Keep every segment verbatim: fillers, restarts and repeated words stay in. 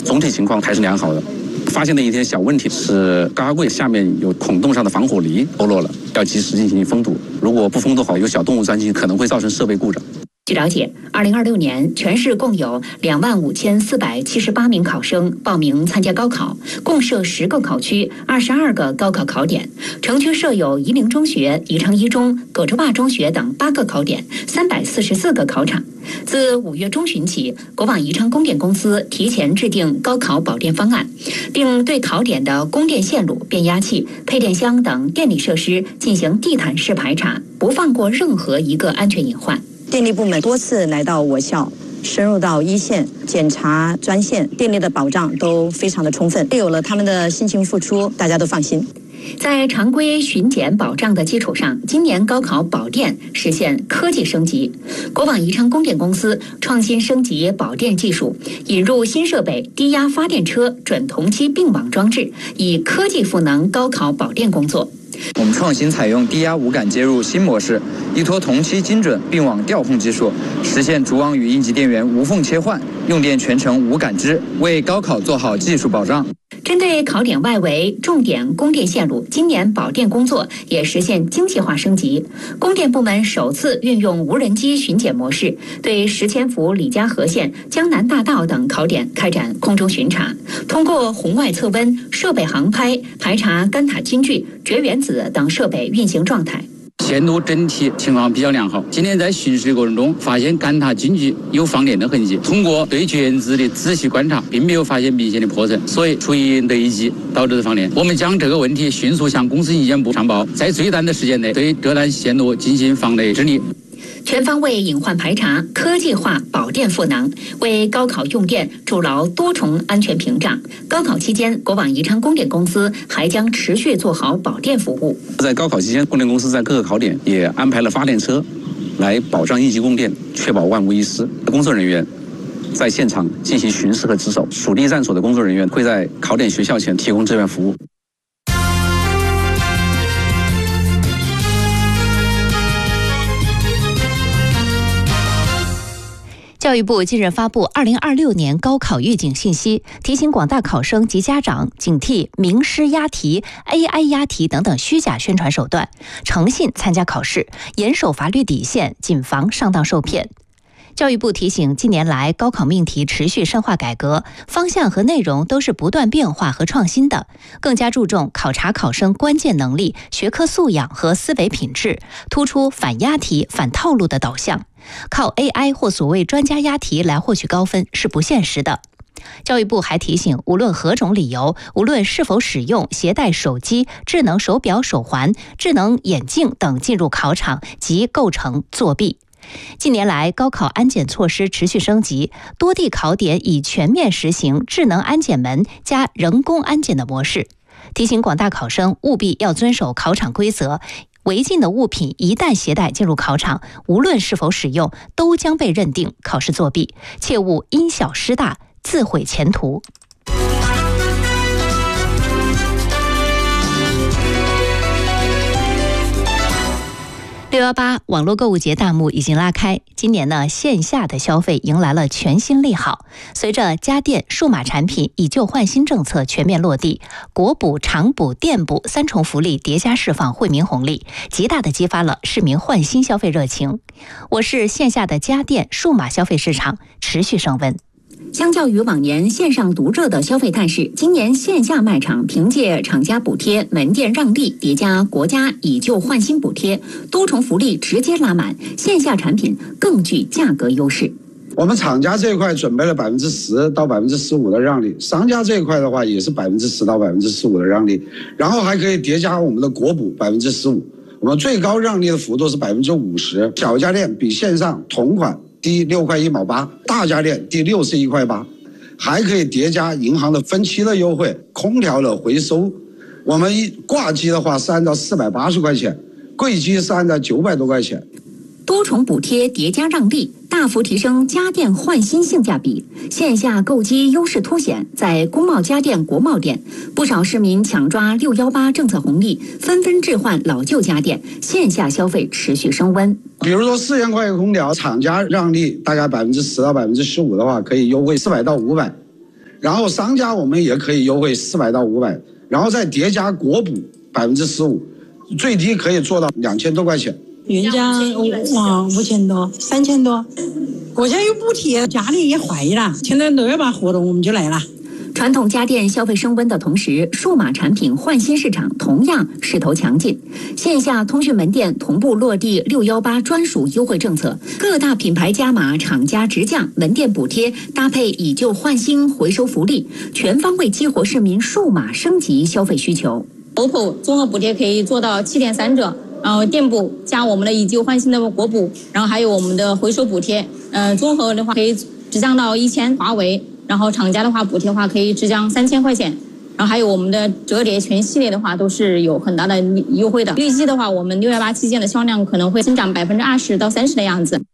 总体情况还是良好的。发现的一些小问题是高压柜下面有孔洞上的防火泥脱落了，要及时进行封堵。如果不封堵好，有小动物钻进去，可能会造成设备故障。 据了解，二零二六年全市共有两万五千四百七十八名考生报名参加高考，共设十个考区、二十二个高考考点。城区设有夷陵中学、宜昌一中、葛洲坝中学等八个考点，三百四十四个考场。自五月中旬起，国网宜昌供电公司提前制定高考保电方案，并对考点的供电线路、变压器、配电箱等电力设施进行地毯式排查，不放过任何一个安全隐患。 电力部门多次来到我校，深入到一线检查专线，电力的保障都非常的充分。有了他们的辛勤付出，大家都放心。 在常规巡检保障的基础上，今年高考保电实现科技升级。国网宜昌供电公司创新升级保电技术，引入新设备低压发电车准同期并网装置，以科技赋能高考保电工作。 我们创新采用低压无感接入新模式，依托同期精准并网调控技术，实现主网与应急电源无缝切换，用电全程无感知，为高考做好技术保障。 针对考点外围重点供电线路，今年保电工作也实现精细化升级。供电部门首次运用无人机巡检模式，对石千府李家河县、江南大道等考点开展空中巡查，通过红外测温、设备航拍排查干塔金具、绝缘子等设备运行状态。 线路整体情况比较良好。今天在巡视过程中，发现干塔金具有放电的痕迹。通过对绝缘子的仔细观察，并没有发现明显的破损，所以出于累积导致的放电。我们将这个问题迅速向公司意见部上报，在最短的时间内对这段线路进行防雷治理。 全方位隐患排查，科技化保电赋能，为高考用电筑牢多重安全屏障。高考期间，国网宜昌供电公司还将持续做好保电服务。 在高考期间，供电公司在各个考点也安排了发电车，来保障应急供电，确保万无一失。工作人员在现场进行巡视和值守，属地站所的工作人员会在考点学校前提供志愿服务。 教育部近日发布二零二六年高考预警信息，提醒广大考生及家长警惕名师押题、A I 押题等等虚假宣传手段，诚信参加考试，严守法律底线，谨防上当受骗。教育部提醒，近年来高考命题持续深化改革，方向和内容都是不断变化和创新的，更加注重考察考生关键能力、学科素养和思维品质，突出反押题、反套路的导向。靠 A I 或所谓专家押题来获取高分是不现实的。教育部还提醒，无论何种理由，无论是否使用携带手机、智能手表、手环、智能眼镜等进入考场，即构成作弊。近年来，高考安检措施持续升级，多地考点已全面实行智能安检门加人工安检的模式，提醒广大考生务必要遵守考场规则。违禁的物品一旦携带进入考场，无论是否使用，都将被认定考试作弊，切勿因小失大，自毁前途。六幺八网络购物节大幕已经拉开，今年呢，线下的消费迎来了全新利好。随着家电、数码产品以旧换新政策全面落地，国补、厂补、电补三重福利叠加释放惠民红利，极大的激发了市民换新消费热情。我市线下的家电、数码消费市场持续升温。 相较于往年线上独热的消费态势，今年线下卖场凭借厂家补贴、门店让利叠加国家以旧换新补贴，多重福利直接拉满，线下产品更具价格优势。 我们厂家这一块准备了百分之十到百分之十五的让利，商家这一块的话也是百分之十到百分之十五的让利，然后还可以叠加我们的国补百分之十五，我们最高让利的幅度是百分之五十。小家电比线上同款低六块一毛八，大家电低六十一块八，还可以叠加银行的分期的优惠，空调的回收。我们一挂机的话是按照四百八十块钱，柜机是按照九百多块钱。 多重补贴叠加让利，大幅提升家电换新性价比，线下购机优势凸显。在工贸家电国贸店，不少市民抢抓六幺八政策红利，纷纷置换老旧家电，线下消费持续升温。 比如说四千块空调，厂家让利大概百分之十到百分之十五的话，可以优惠四百到五百。 然后商家我们也可以优惠四百到五百，然后再叠加国补百分之十五，最低可以做到两千多块钱。 原价哇五千多、三千多，国家有补贴，家里也坏了，现在六幺八活动我们就来了。 传统家电消费升温的同时，数码产品换新市场同样势头强劲。线下通讯门店同步落地六幺八专属优惠政策，各大品牌加码，厂家直降，门店补贴搭配以旧换新回收福利，全方位激活市民数码升级消费需求。 O P P O 综合补贴可以做到七点三折，然后店补加我们的以旧换新的国补，然后还有我们的回收补贴，呃，综合的话可以直降到一千。华为。然后厂家的话补贴的话可以直降三千块钱，然后还有我们的折叠全系列的话都是有很大的优惠的。预计的话，我们六幺八期间的销量可能会增长百分之二十到三十的样子。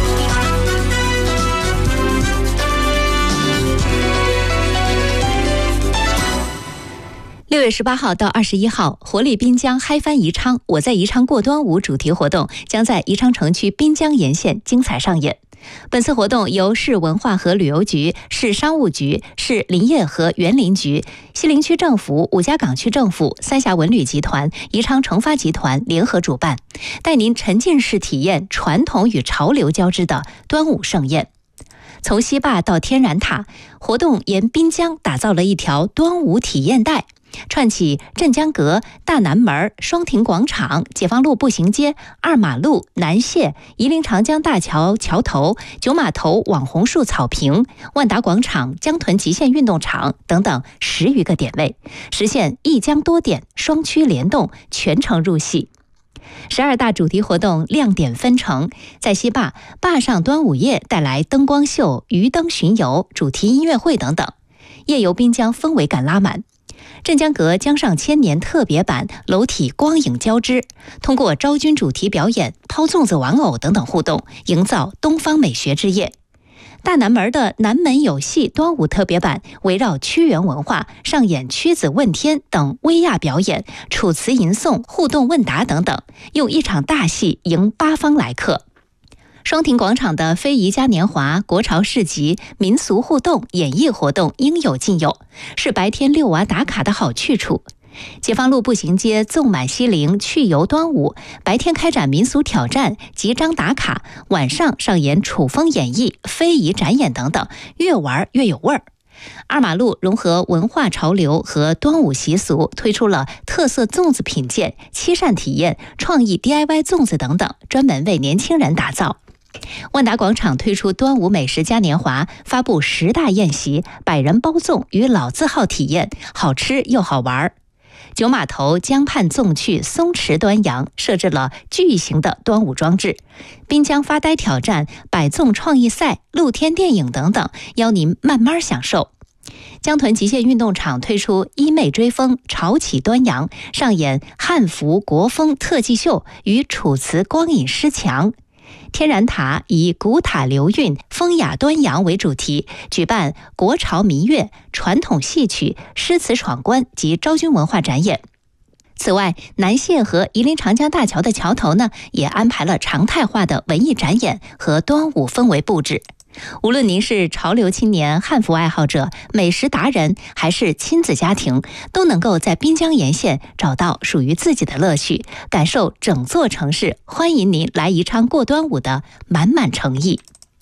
六月十八号到二十一号，活力滨江嗨翻宜昌，我在宜昌过端午主题活动将在宜昌城区滨江沿线精彩上演。本次活动由市文化和旅游局、市商务局、市林业和园林局、西陵区政府、五家港区政府、三峡文旅集团、宜昌成发集团联合主办，带您沉浸式体验传统与潮流交织的端午盛宴。从西坝到天然塔，活动沿滨江打造了一条端午体验带，串起镇江阁、大南门、双亭广场、解放路步行街、二马路、南榭、夷陵长江大桥桥头、九码头网红树草坪、万达广场、江屯极限运动场等等十余个点位，实现一江多点、双区联动，全程入戏。十二大主题活动亮点纷呈，在西坝，坝上端午夜带来灯光秀、鱼灯巡游、主题音乐会等等，夜游滨江氛围感拉满。镇江阁江上千年特别版楼体光影交织，通过昭君主题表演、抛粽子玩偶等等互动，营造东方美学之夜。大南门的南门有戏端午特别版围绕屈原文化上演屈子问天等威亚表演、楚辞吟诵、互动问答等等，用一场大戏迎八方来客。双亭广场的非遗嘉年华、国潮市集、民俗互动、演艺活动应有尽有，是白天遛娃打卡的好去处。解放路步行街纵满西陵去游端午，白天开展民俗挑战、集章打卡，晚上上演楚风演绎、非遗展演等等，越玩越有味儿。二马路融合文化潮流和端午习俗，推出了特色粽子品鉴、七扇体验、创意 D I Y 粽子等等，专门为年轻人打造。万达广场推出端午美食嘉年华，发布十大宴席、百人包粽与老字号体验，好吃又好玩。九码头江畔粽趣松池端阳设置了巨型的端午装置，滨江发呆挑战、摆粽创意赛、露天电影等等，邀您慢慢享受。江屯极限运动场推出衣袂追风潮起端阳，上演汉服国风特技秀与楚辞光影诗墙。天然塔以古塔流韵、风雅端阳为主题，举办国潮民乐、传统戏曲、诗词闯关及昭君文化展演。此外，南榭和夷陵长江大桥的桥头呢，也安排了常态化的文艺展演和端午氛围布置。无论您是潮流青年、汉服爱好者、美食达人，还是亲子家庭，都能够在滨江沿线找到属于自己的乐趣，感受整座城市欢迎您来宜昌过端午的满满诚意。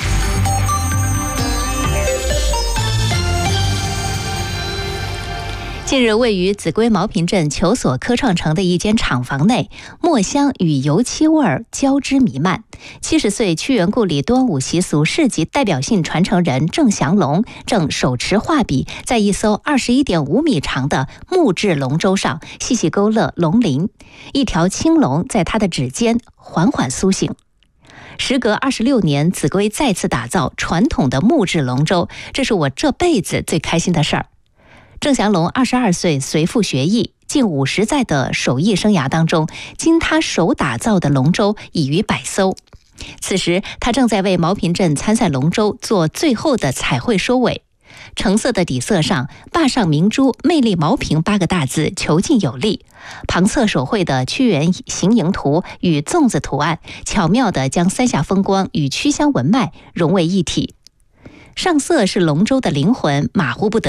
近日，位于秭归茅坪镇求索科创城的一间厂房内，墨香与油漆味儿交织弥漫。七十岁屈原故里端午习俗市集代表性传承人郑祥龙正手持画笔，在一艘二十一点五米长的木质龙舟上细细勾勒龙鳞，一条青龙在他的指尖缓缓苏醒。时隔二十六年，秭归再次打造传统的木质龙舟，这是我这辈子最开心的事儿。郑祥龙二十二岁，随父学艺，近五十载的手艺生涯当中，经他手打造的龙舟已逾百艘。此时，他正在为茅坪镇参赛龙舟做最后的彩绘收尾。橙色的底色上，坝上明珠“魅力茅坪”八个大字遒劲有力。旁侧手绘的屈原行营图与粽子图案，巧妙地将三峡风光与曲江文脉融为一体。上色是龙舟的灵魂，马虎不得。